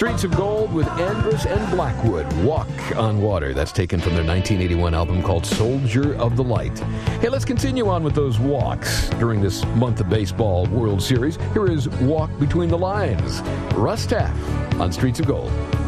Streets of Gold with Andrus and Blackwood, Walk on Water. That's taken from their 1981 album called Soldier of the Light. Hey, let's continue on with those walks during this month of baseball World Series. Here is Walk Between the Lines. Russ Taff on Streets of Gold.